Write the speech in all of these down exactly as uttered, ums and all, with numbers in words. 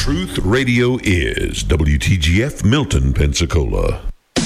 Truth Radio is W T G F Milton, Pensacola.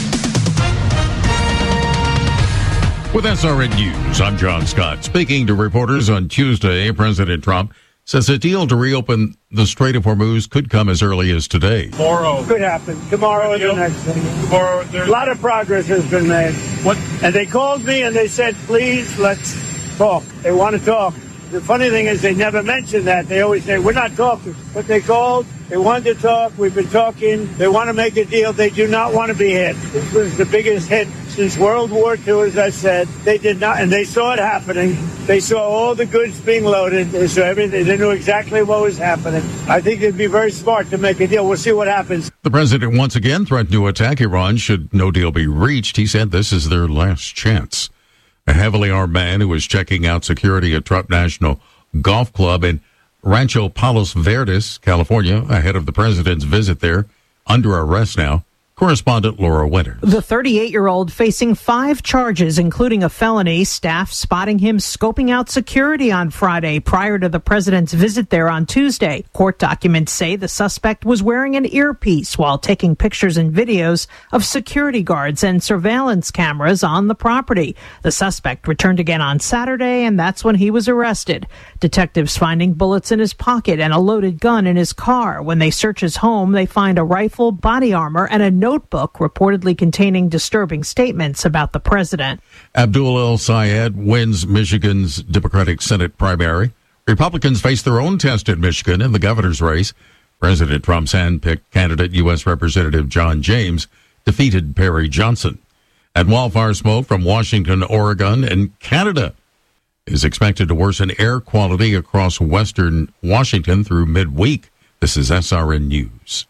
With S R N News, I'm John Scott. Speaking to reporters on Tuesday, President Trump says a deal to reopen the Strait of Hormuz could come as early as today. Tomorrow. Could happen. Tomorrow or the next day. Tomorrow. A lot of progress has been made. What? And they called me and they said, please, let's talk. They want to talk. The funny thing is they never mention that. They always say, we're not talking. But they called. They wanted to talk. We've been talking. They want to make a deal. They do not want to be hit. This was the biggest hit since World War Two, as I said. They did not, and they saw it happening. They saw all the goods being loaded. They saw everything. They knew exactly what was happening. I think it'd be very smart to make a deal. We'll see what happens. The president once again threatened to attack Iran should no deal be reached. He said this is their last chance. A heavily armed man who was checking out security at Trump National Golf Club in Rancho Palos Verdes, California, ahead of the president's visit there, under arrest now. Correspondent Laura Winters. The thirty-eight-year-old facing five charges, including a felony. Staff spotting him scoping out security on Friday prior to the president's visit there on Tuesday. Court documents say the suspect was wearing an earpiece while taking pictures and videos of security guards and surveillance cameras on the property. The suspect returned again on Saturday, and that's when he was arrested. Detectives finding bullets in his pocket and a loaded gun in his car. When they search his home, they find a rifle, body armor, and a notebook reportedly containing disturbing statements about the president. Abdul El-Sayed wins Michigan's Democratic Senate primary. Republicans face their own test in Michigan in the governor's race. President Trump's hand-picked candidate, U S Representative John James, defeated Perry Johnson. And wildfire smoke from Washington, Oregon, and Canada is expected to worsen air quality across western Washington through midweek. This is S R N News.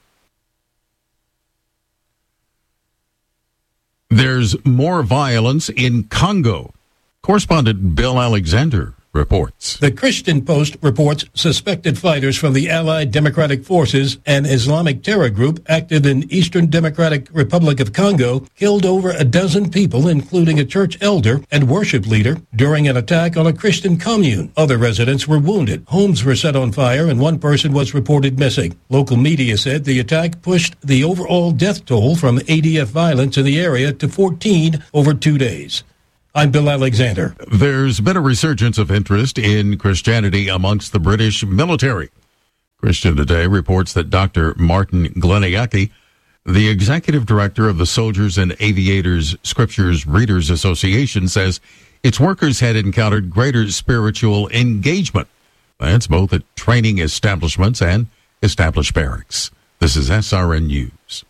There's more violence in Congo. Correspondent Bill Alexander reports. The Christian Post reports suspected fighters from the Allied Democratic Forces, an Islamic terror group active in Eastern Democratic Republic of Congo, killed over a dozen people, including a church elder and worship leader, during an attack on a Christian commune. Other residents were wounded. Homes were set on fire, and one person was reported missing. Local media said the attack pushed the overall death toll from A D F violence in the area to fourteen over two days. I'm Bill Alexander. There's been a resurgence of interest in Christianity amongst the British military. Christian Today reports that Doctor Martin Gleniacki, the executive director of the Soldiers and Aviators Scriptures Readers Association, says its workers had encountered greater spiritual engagement. That's both at training establishments and established barracks. This is S R N News.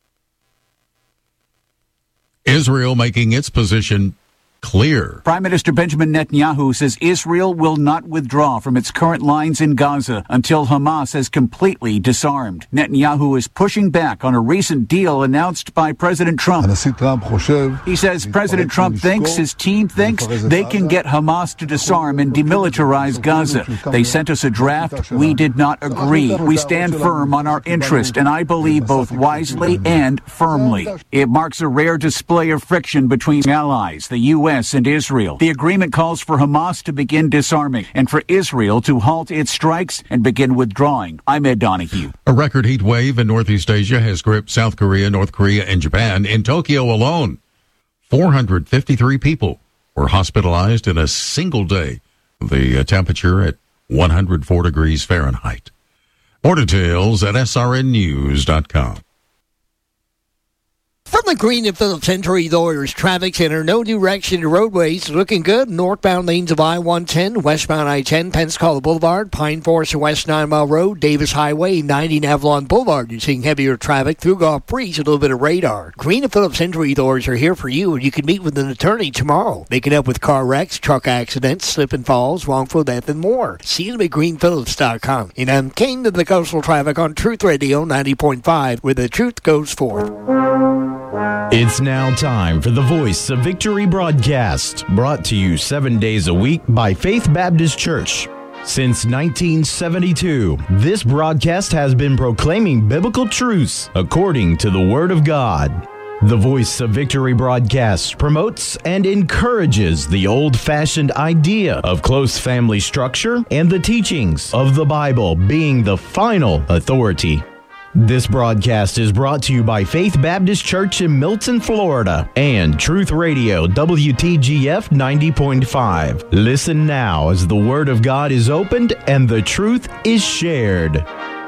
Israel making its position clear. Prime Minister Benjamin Netanyahu says Israel will not withdraw from its current lines in Gaza until Hamas has completely disarmed. Netanyahu is pushing back on a recent deal announced by President Trump. He says President Trump thinks, his team thinks, they can get Hamas to disarm and demilitarize Gaza. They sent us a draft. We did not agree. We stand firm on our interest, and I believe both wisely and firmly. It marks a rare display of friction between allies, the U S and Israel. The agreement calls for Hamas to begin disarming and for Israel to halt its strikes and begin withdrawing. I'm Ed Donahue. A record heat wave in Northeast Asia has gripped South Korea, North Korea, and Japan. In Tokyo alone, four hundred fifty-three people were hospitalized in a single day. The temperature at one hundred four degrees Fahrenheit. More details at S R N news dot com. From the Green and Phillips Henry Lawyers Traffic Center, no direction to roadways. Looking good. Northbound lanes of I one ten, westbound I ten, Pensacola Boulevard, Pine Forest and West Nine Mile Road, Davis Highway, ninety and Avalon Boulevard. You're seeing heavier traffic through Gulf Breeze, a little bit of radar. Green and Phillips Henry Lawyers are here for you, and you can meet with an attorney tomorrow. They can help with car wrecks, truck accidents, slip and falls, wrongful death, and more. See them at green phillips dot com. And I'm King of the Coastal Traffic on Truth Radio ninety point five, where the truth goes forth. It's now time for the Voice of Victory broadcast, brought to you seven days a week by Faith Baptist Church. Since nineteen seventy-two, this broadcast has been proclaiming biblical truths according to the Word of God. The Voice of Victory broadcast promotes and encourages the old-fashioned idea of close family structure and the teachings of the Bible being the final authority. This broadcast is brought to you by Faith Baptist Church in Milton, Florida, and Truth Radio W T G F ninety point five. Listen now as the Word of God is opened and the truth is shared.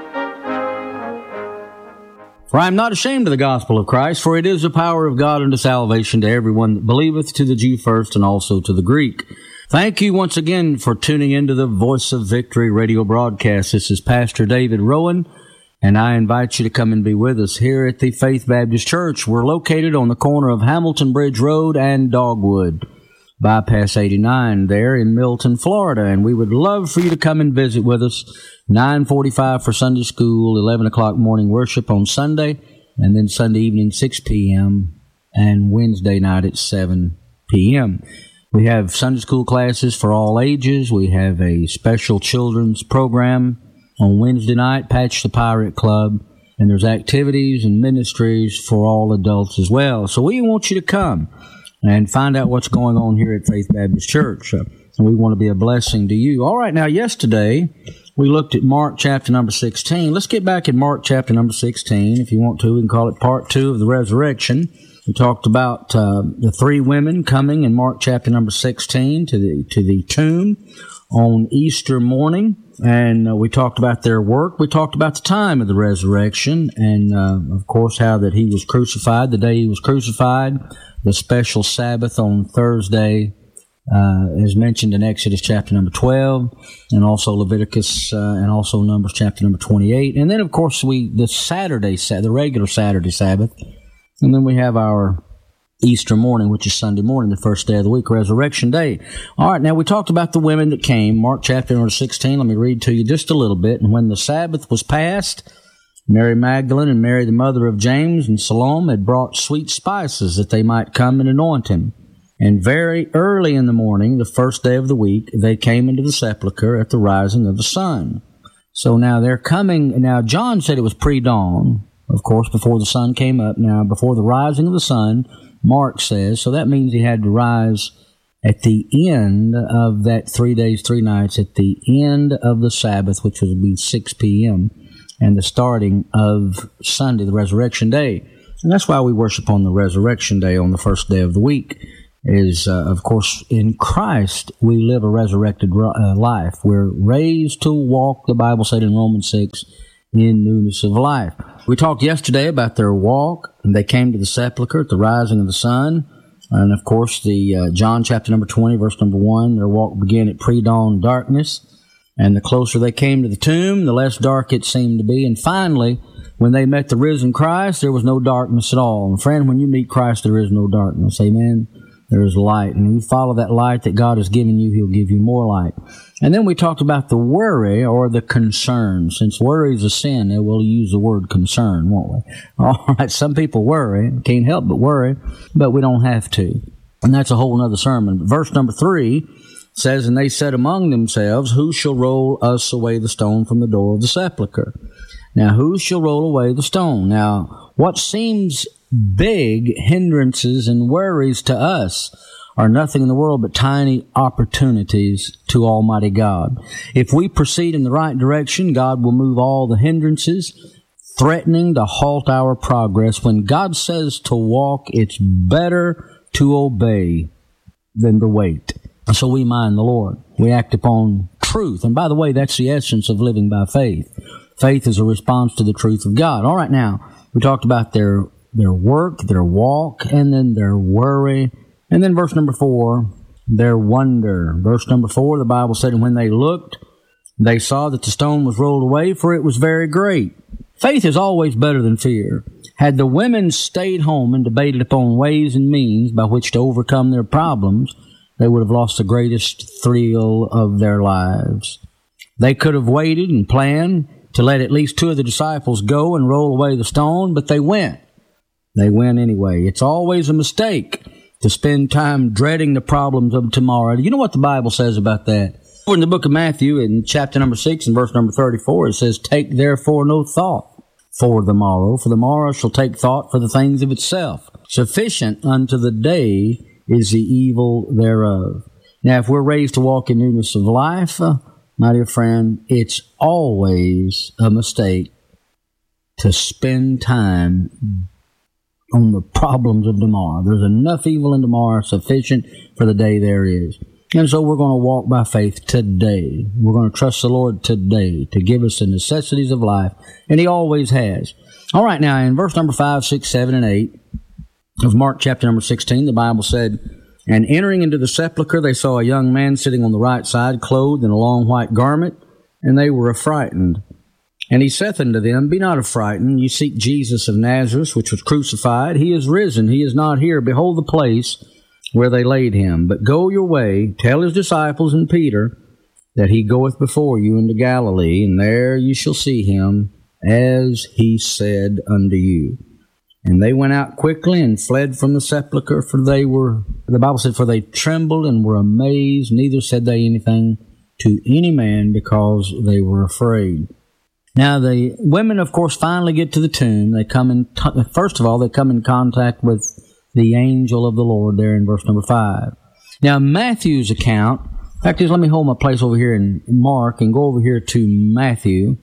For I am not ashamed of the gospel of Christ, for it is the power of God unto salvation to everyone that believeth, to the Jew first, and also to the Greek. Thank you once again for tuning into the Voice of Victory radio broadcast. This is Pastor David Rowan, and I invite you to come and be with us here at the Faith Baptist Church. We're located on the corner of Hamilton Bridge Road and Dogwood, bypass eighty-nine there in Milton, Florida, and we would love for you to come and visit with us. nine forty-five for Sunday school, eleven o'clock morning worship on Sunday, and then Sunday evening six p.m. and Wednesday night at seven p.m. We have Sunday school classes for all ages. We have a special children's program on Wednesday night, Patch the Pirate Club, and there's activities and ministries for all adults as well. So we want you to come and find out what's going on here at Faith Baptist Church. Uh, and we want to be a blessing to you. All right, now yesterday we looked at Mark chapter number sixteen. Let's get back in Mark chapter number sixteen. If you want to, we can call it part two of the resurrection. We talked about uh, the three women coming in Mark chapter number sixteen to the to the tomb on Easter morning. And uh, we talked about their work. We talked about the time of the resurrection and, uh, of course, how that he was crucified, the day he was crucified, the special Sabbath on Thursday, uh, as mentioned in Exodus chapter number twelve, and also Leviticus, uh, and also Numbers chapter number twenty-eight. And then, of course, we the Saturday, the regular Saturday Sabbath. And then we have our Easter morning, which is Sunday morning, the first day of the week, Resurrection Day. All right, now we talked about the women that came. Mark chapter number sixteen, let me read to you just a little bit. And when the Sabbath was past, Mary Magdalene and Mary, the mother of James, and Salome had brought sweet spices that they might come and anoint him. And very early in the morning, the first day of the week, they came into the sepulchre at the rising of the sun. So now they're coming. Now, John said it was pre-dawn, of course, before the sun came up. Now, before the rising of the sun, Mark says, so that means he had to rise at the end of that three days, three nights, at the end of the Sabbath, which would be six p.m., and the starting of Sunday, the Resurrection Day. And that's why we worship on the Resurrection Day, on the first day of the week, is, uh, of course, in Christ we live a resurrected uh, life. We're raised to walk, the Bible said in Romans six, in newness of life. We talked yesterday about their walk, and they came to the sepulchre at the rising of the sun. And, of course, the uh, John chapter number twenty, verse number one, their walk began at pre-dawn darkness. And the closer they came to the tomb, the less dark it seemed to be. And finally, when they met the risen Christ, there was no darkness at all. And, friend, when you meet Christ, there is no darkness. Amen? There is light. And you follow that light that God has given you, He'll give you more light. And then we talked about the worry or the concern. Since worry is a sin, we'll use the word concern, won't we? All right, some people worry. Can't help but worry, but we don't have to. And that's a whole other sermon. Verse number three says, and they said among themselves, who shall roll us away the stone from the door of the sepulchre? Now, who shall roll away the stone? Now, what seems big hindrances and worries to us are nothing in the world but tiny opportunities to Almighty God. If we proceed in the right direction, God will move all the hindrances, threatening to halt our progress. When God says to walk, it's better to obey than to wait. And so we mind the Lord. We act upon truth. And by the way, that's the essence of living by faith. Faith is a response to the truth of God. All right, now, we talked about their their work, their walk, and then their worry. And then verse number four, their wonder. Verse number four, the Bible said, and when they looked, they saw that the stone was rolled away, for it was very great. Faith is always better than fear. Had the women stayed home and debated upon ways and means by which to overcome their problems, they would have lost the greatest thrill of their lives. They could have waited and planned to let at least two of the disciples go and roll away the stone, but they went. They went anyway. It's always a mistake to spend time dreading the problems of tomorrow. You know what the Bible says about that? In the book of Matthew, in chapter number six and verse number thirty-four, it says, take therefore no thought for the morrow, for the morrow shall take thought for the things of itself. Sufficient unto the day is the evil thereof. Now, if we're raised to walk in newness of life, uh, my dear friend, it's always a mistake to spend time on the problems of tomorrow. There's enough evil in tomorrow, sufficient for the day there is. And so we're going to walk by faith today. We're going to trust the Lord today to give us the necessities of life, and He always has. All right, now in verse number five, six, seven, and eight of Mark chapter number sixteen, the Bible said, "And entering into the sepulchre, they saw a young man sitting on the right side, clothed in a long white garment, and they were affrighted. And he saith unto them, Be not affrighted, ye seek Jesus of Nazareth, which was crucified. He is risen, he is not here. Behold the place where they laid him. But go your way, tell his disciples and Peter that he goeth before you into Galilee, and there you shall see him, as he said unto you. And they went out quickly and fled from the sepulchre, for they were," the Bible said, "for they trembled and were amazed, neither said they anything to any man, because they were afraid." Now, the women, of course, finally get to the tomb. They come in, t- first of all, they come in contact with the angel of the Lord there in verse number five. Now, Matthew's account, in fact, let me hold my place over here in Mark and go over here to Matthew.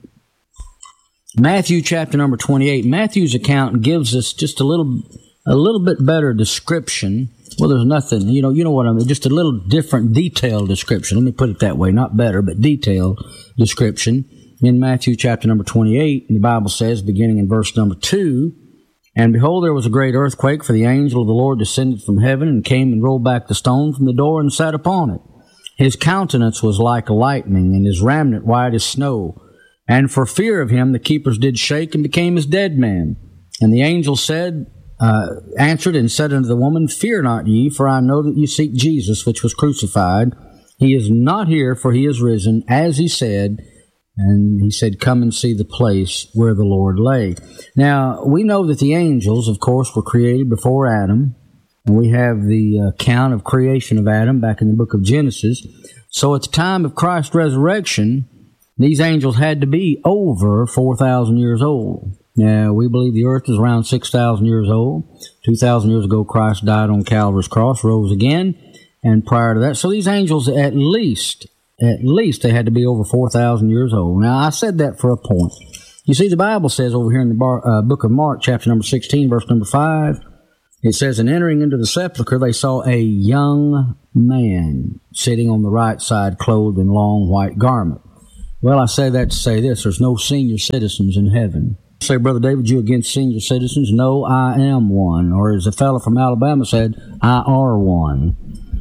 Matthew chapter number twenty-eight. Matthew's account gives us just a little, a little bit better description. Well, there's nothing, you know, you know what I mean, just a little different detailed description. Let me put it that way, not better, but detailed description. In Matthew chapter number twenty-eight, the Bible says, beginning in verse number two, "And behold, there was a great earthquake, for the angel of the Lord descended from heaven, and came and rolled back the stone from the door, and sat upon it. His countenance was like lightning, and his raiment white as snow. And for fear of him the keepers did shake, and became as dead men. And the angel said, uh, answered and said unto the woman, Fear not ye, for I know that ye seek Jesus, which was crucified. He is not here, for he is risen, as he said. And he said, Come and see the place where the Lord lay." Now, we know that the angels, of course, were created before Adam. And we have the account of creation of Adam back in the book of Genesis. So at the time of Christ's resurrection, these angels had to be over four thousand years old. Now, we believe the earth is around six thousand years old. two thousand years ago, Christ died on Calvary's cross, rose again, and prior to that. So these angels, at least, at least they had to be over four thousand years old. Now, I said that for a point. You see, the Bible says over here in the bar, uh, book of Mark, chapter number sixteen, verse number five, it says, "And entering into the sepulchre, they saw a young man sitting on the right side, clothed in long white garment." Well, I say that to say this. There's no senior citizens in heaven. Say, Brother David, you against senior citizens? No, I am one. Or as a fellow from Alabama said, I are one.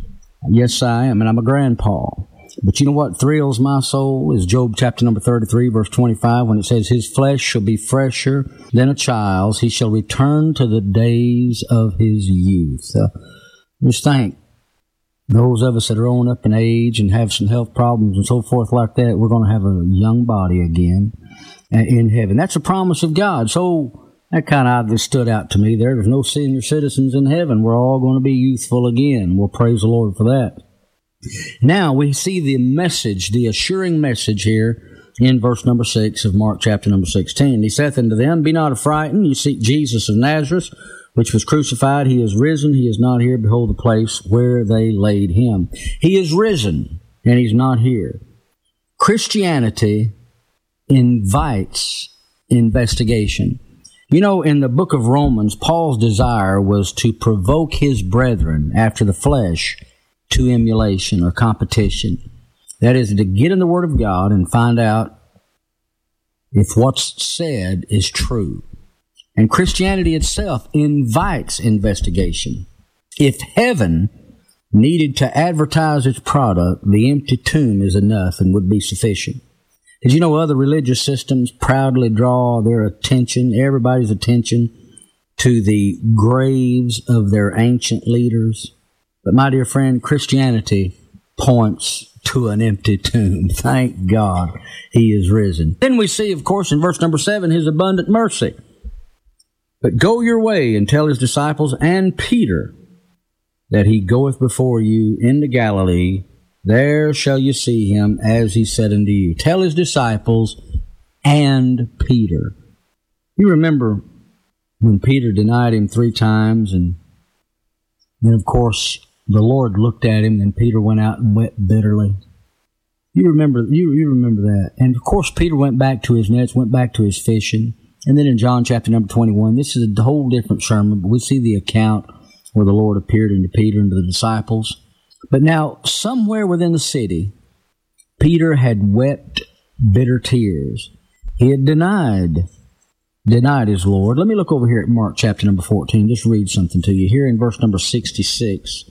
Yes, I am, and I'm a grandpa. But you know what thrills my soul is Job chapter number thirty-three, verse twenty-five, when it says, "His flesh shall be fresher than a child's. He shall return to the days of his youth." Uh, just think. Those of us that are on up in age and have some health problems and so forth like that, we're going to have a young body again in heaven. That's a promise of God. So that kind of oddly stood out to me there. There's no senior citizens in heaven. We're all going to be youthful again. We'll praise the Lord for that. Now we see the message, the assuring message here in verse number six of Mark chapter number sixteen. "He saith unto them, Be not affrighted, ye seek Jesus of Nazareth, which was crucified. He is risen, he is not here. Behold the place where they laid him." He is risen, and he's not here. Christianity invites investigation. You know, in the book of Romans, Paul's desire was to provoke his brethren after the flesh to emulation or competition. That is, to get in the Word of God and find out if what's said is true. And Christianity itself invites investigation. If heaven needed to advertise its product, the empty tomb is enough and would be sufficient. Did you know other religious systems proudly draw their attention, everybody's attention, to the graves of their ancient leaders? But my dear friend, Christianity points to an empty tomb. Thank God he is risen. Then we see, of course, in verse number seven, his abundant mercy. "But go your way and tell his disciples and Peter that he goeth before you into Galilee. There shall you see him, as he said unto you." Tell his disciples and Peter. You remember when Peter denied him three times. And then, of course, the Lord looked at him, and Peter went out and wept bitterly. You remember, you, you remember that. And, of course, Peter went back to his nets, went back to his fishing. And then in John chapter number twenty-one, this is a whole different sermon, but we see the account where the Lord appeared unto Peter and to the disciples. But now, somewhere within the city, Peter had wept bitter tears. He had denied, denied his Lord. Let me look over here at Mark chapter number fourteen, just read something to you. Here in verse number sixty-six,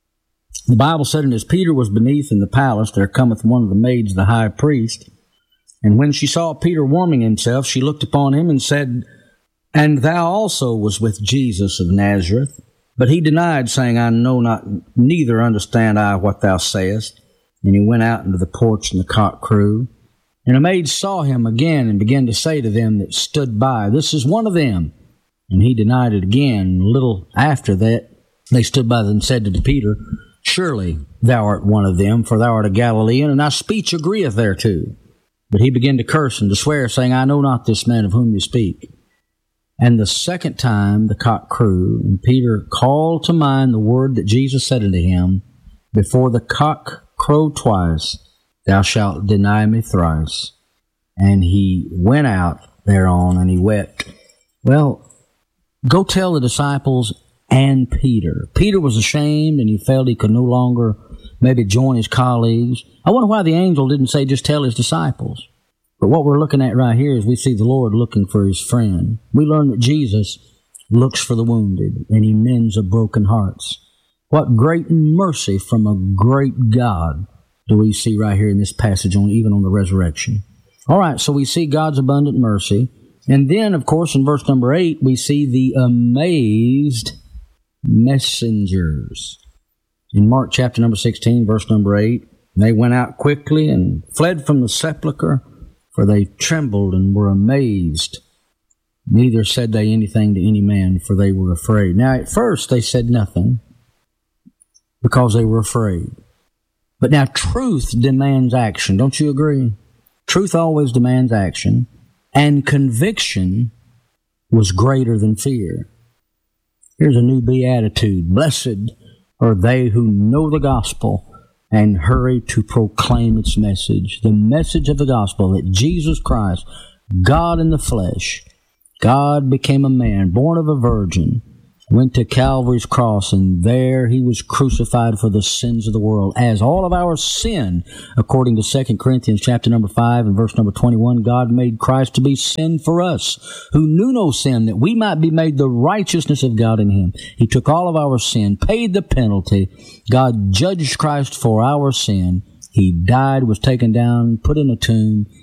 the Bible said, And as Peter was beneath in the palace, there cometh one of the maids of the high priest. And when she saw Peter warming himself, she looked upon him and said, And thou also was with Jesus of Nazareth. But he denied, saying, I know not, neither understand I what thou sayest. And he went out into the porch, and the cock crew. And a maid saw him again, and began to say to them that stood by, This is one of them. And he denied it again. A little after that, they stood by and said to Peter, Surely thou art one of them, for thou art a Galilean, and thy speech agreeth thereto. But he began to curse and to swear, saying, I know not this man of whom you speak. And the second time the cock crew, and Peter called to mind the word that Jesus said unto him, Before the cock crow twice, thou shalt deny me thrice. And he went out thereon, and he wept. Well, go tell the disciples and Peter. Peter was ashamed, and he felt he could no longer maybe join his colleagues. I wonder why the angel didn't say just tell his disciples. But what we're looking at right here is we see the Lord looking for his friend. We learn that Jesus looks for the wounded, and he mends the broken hearts. What great mercy from a great God do we see right here in this passage, on even on the resurrection. All right, so we see God's abundant mercy. And then, of course, in verse number eight, we see the amazed messengers. In Mark chapter number sixteen, verse number eight, they went out quickly and fled from the sepulchre, for they trembled and were amazed. Neither said they anything to any man, for they were afraid. Now, at first, they said nothing because they were afraid. But now, truth demands action. Don't you agree? Truth always demands action, and conviction was greater than fear. Here's a new beatitude. Blessed are they who know the gospel and hurry to proclaim its message. The message of the gospel that Jesus Christ, God in the flesh, God became a man, born of a virgin, went to Calvary's cross, and there he was crucified for the sins of the world. As all of our sin, according to Second Corinthians chapter number five and verse number twenty-one, God made Christ to be sin for us, who knew no sin, that we might be made the righteousness of God in him. He took all of our sin, paid the penalty. God judged Christ for our sin. He died, was taken down, put in a tomb,